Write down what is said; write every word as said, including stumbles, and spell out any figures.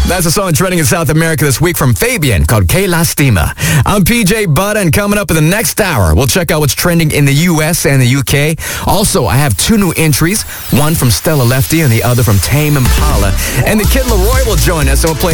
That's a song trending in South America this week from Fabian called Que Lastima. I'm P J Budd, and coming up in the next hour, we'll check out what's trending in the U S and the U K. Also, I have two new entries, one from Stella Lefty and the other from Tame Impala. And the Kid Laroi will join us, and we'll play